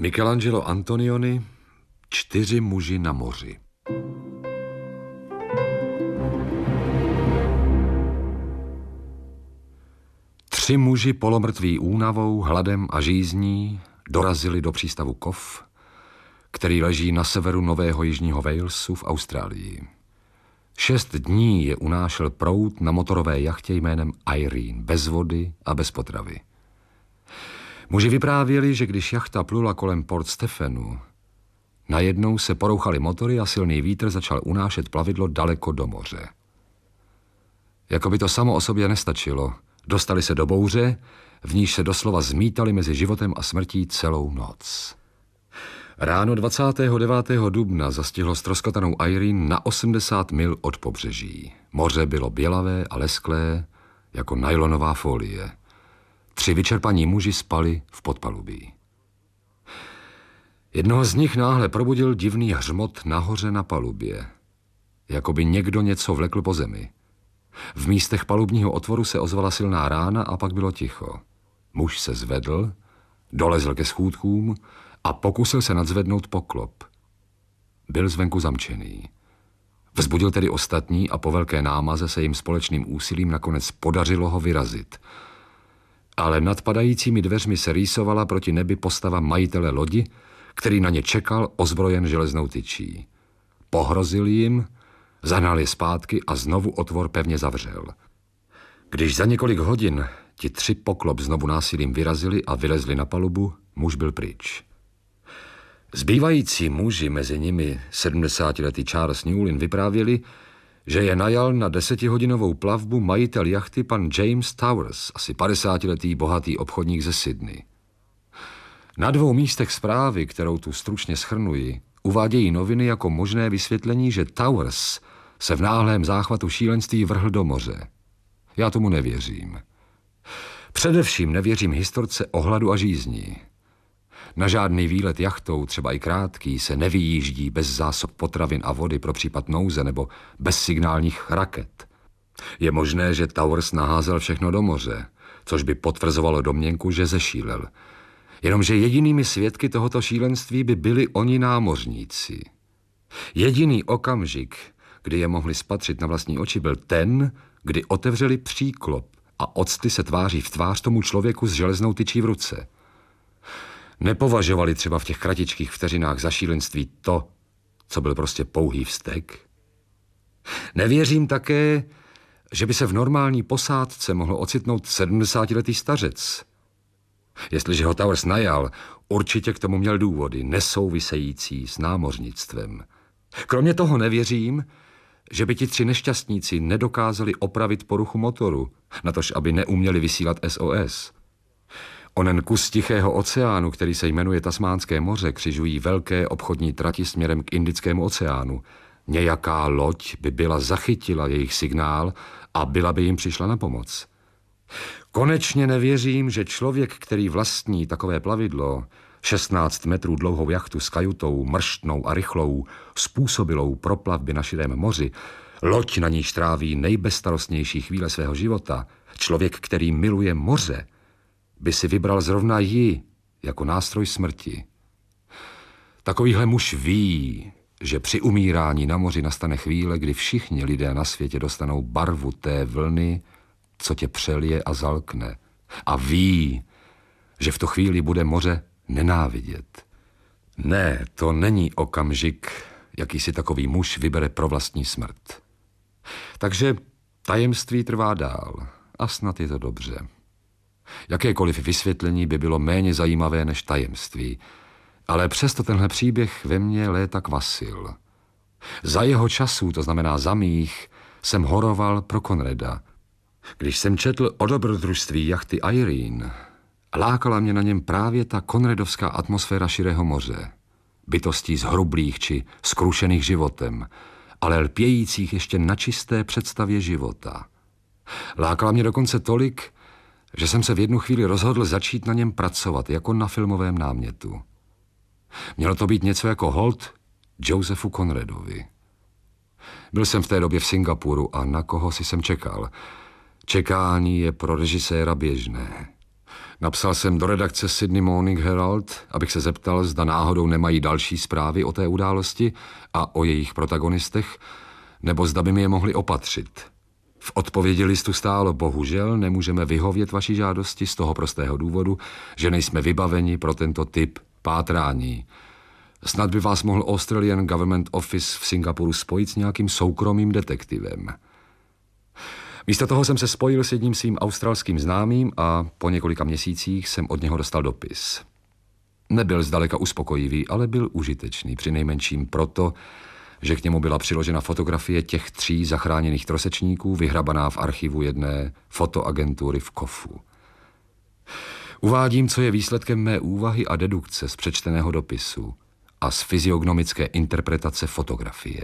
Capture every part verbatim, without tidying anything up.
Michelangelo Antonioni, Čtyři muži na moři. Tři muži polomrtví únavou, hladem a žízní dorazili do přístavu Cov, který leží na severu Nového jižního Walesu v Austrálii. Šest dní je unášel proud na motorové jachtě jménem Irene, bez vody a bez potravy. Muži vyprávěli, že když jachta plula kolem Port Stephenu, najednou se porouchaly motory a silný vítr začal unášet plavidlo daleko do moře. Jako by to samo o sobě nestačilo, dostali se do bouře, v níž se doslova zmítali mezi životem a smrtí celou noc. Ráno dvacátého devátého dubna zastihlo ztroskotanou Irene na osmdesát mil od pobřeží. Moře bylo bělavé a lesklé, jako nylonová folie. Tři vyčerpaní muži spali v podpalubí. Jednoho z nich náhle probudil divný hřmot nahoře na palubě. Jako by někdo něco vlekl po zemi. V místech palubního otvoru se ozvala silná rána a pak bylo ticho. Muž se zvedl, dolezl ke schůdkům a pokusil se nadzvednout poklop. Byl zvenku zamčený. Vzbudil tedy ostatní a po velké námaze se jim společným úsilím nakonec podařilo ho vyrazit. Ale nad padajícími dveřmi se rýsovala proti nebi postava majitele lodi, který na ně čekal ozbrojen železnou tyčí. Pohrozil jim, zahnal je zpátky a znovu otvor pevně zavřel. Když za několik hodin ti tři poklop znovu násilím vyrazili a vylezli na palubu, muž byl pryč. Zbývající muži, mezi nimi sedmdesátiletý Charles Newlin, vyprávěli, že je najal na desetihodinovou plavbu majitel jachty pan James Towers, asi padesátiletý bohatý obchodník ze Sydney. Na dvou místech zprávy, kterou tu stručně shrnuji, uvádějí noviny jako možné vysvětlení, že Towers se v náhlém záchvatu šílenství vrhl do moře. Já tomu nevěřím. Především nevěřím historce o hladu a žízni. Na žádný výlet jachtou, třeba i krátký, se nevyjíždí bez zásob potravin a vody pro případ nouze nebo bez signálních raket. Je možné, že Towers naházel všechno do moře, což by potvrzovalo domněnku, že zešílel. Jenomže jedinými svědky tohoto šílenství by byli oni námořníci. Jediný okamžik, kdy je mohli spatřit na vlastní oči, byl ten, kdy otevřeli příklop a octli se tváří v tvář tomu člověku s železnou tyčí v ruce. Nepovažovali třeba v těch kratičkých vteřinách za šílenství to, co byl prostě pouhý vztek? Nevěřím také, že by se v normální posádce mohl ocitnout sedmdesátiletý stařec. Jestliže ho Towers najal, určitě k tomu měl důvody, nesouvisející s námořnictvem. Kromě toho nevěřím, že by ti tři nešťastníci nedokázali opravit poruchu motoru, natož aby neuměli vysílat S O S. Onen kus Tichého oceánu, který se jmenuje Tasmánské moře, křižují velké obchodní trati směrem k Indickému oceánu. Nějaká loď by byla zachytila jejich signál a byla by jim přišla na pomoc. Konečně nevěřím, že člověk, který vlastní takové plavidlo, šestnáct metrů dlouhou jachtu s kajutou, mrštnou a rychlou, způsobilou pro plavby na širém moři, loď, na níž tráví nejbezstarostnější chvíle svého života, člověk, který miluje moře, by si vybral zrovna ji jako nástroj smrti. Takovýhle muž ví, že při umírání na moři nastane chvíle, kdy všichni lidé na světě dostanou barvu té vlny, co tě přelije a zalkne. A ví, že v tu chvíli bude moře nenávidět. Ne, to není okamžik, jaký si takový muž vybere pro vlastní smrt. Takže tajemství trvá dál a snad je to dobře. Jakékoliv vysvětlení by bylo méně zajímavé než tajemství, ale přesto tenhle příběh ve mně léta kvasil. Za jeho časů, to znamená za mých, jsem horoval pro Conrada. Když jsem četl o dobrodružství jachty Irene, lákala mě na něm právě ta conradovská atmosféra širého moře. Bytostí zhrublých či skrušených životem, ale lpějících ještě na čisté představě života. Lákala mě dokonce tolik, že jsem se v jednu chvíli rozhodl začít na něm pracovat jako na filmovém námětu. Mělo to být něco jako hold Josephu Conradovi. Byl jsem v té době v Singapuru a na koho si jsem čekal. Čekání je pro režiséra běžné. Napsal jsem do redakce Sydney Morning Herald, abych se zeptal, zda náhodou nemají další zprávy o té události a o jejich protagonistech, nebo zda by mi je mohli opatřit. V odpovědi listu stálo: bohužel nemůžeme vyhovět vaší žádosti z toho prostého důvodu, že nejsme vybaveni pro tento typ pátrání. Snad by vás mohl Australian Government Office v Singapuru spojit s nějakým soukromým detektivem. Místo toho jsem se spojil s jedním svým australským známým a po několika měsících jsem od něho dostal dopis. Nebyl zdaleka uspokojivý, ale byl užitečný, přinejmenším proto, že k němu byla přiložena fotografie těch tří zachráněných trosečníků, vyhrabaná v archivu jedné fotoagentury v Kofu. Uvádím, co je výsledkem mé úvahy a dedukce z přečteného dopisu a z fyziognomické interpretace fotografie.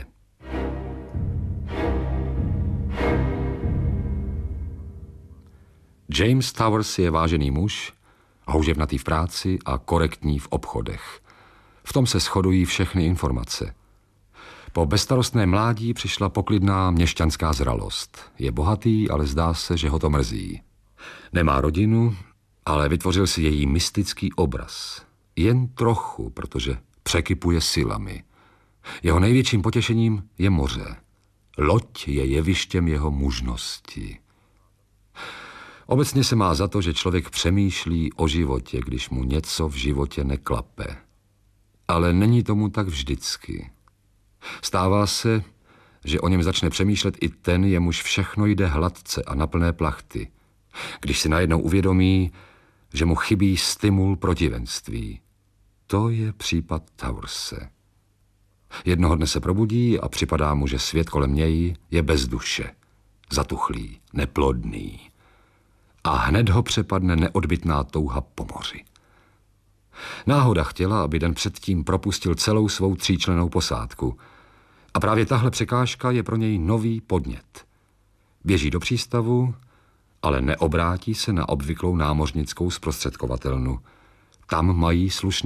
James Towers je vážený muž, houževnatý v práci a korektní v obchodech. V tom se shodují všechny informace. Po bezstarostné mládí přišla poklidná měšťanská zralost. Je bohatý, ale zdá se, že ho to mrzí. Nemá rodinu, ale vytvořil si její mystický obraz. Jen trochu, protože překypuje silami. Jeho největším potěšením je moře. Loď je jevištěm jeho mužnosti. Obecně se má za to, že člověk přemýšlí o životě, když mu něco v životě neklape. Ale není tomu tak vždycky. Stává se, že o něm začne přemýšlet i ten, jemuž všechno jde hladce a na plné plachty, když si najednou uvědomí, že mu chybí stimul protivenství. To je případ Towerse. Jednoho dne se probudí a připadá mu, že svět kolem něj je bez duše, zatuchlý, neplodný. A hned ho přepadne neodbytná touha po moři. Náhoda chtěla, aby den předtím propustil celou svou tříčlennou posádku. A právě tahle překážka je pro něj nový podnět. Běží do přístavu, ale neobrátí se na obvyklou námořnickou zprostředkovatelnu. Tam mají slušný